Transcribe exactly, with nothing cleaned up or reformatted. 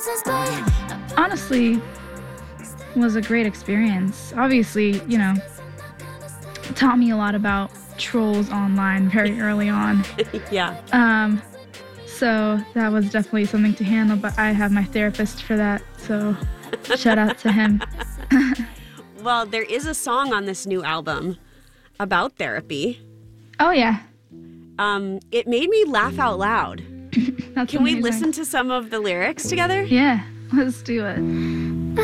Honestly, was a great experience. Obviously, you know, taught me a lot about trolls online very early on. Yeah. Um, so that was definitely something to handle, but I have my therapist for that, so shout out to him. Well, there is a song on this new album about therapy. Oh, yeah. Um, it made me laugh out loud. That's Can we amazing. listen to some of the lyrics together? Yeah, let's do it.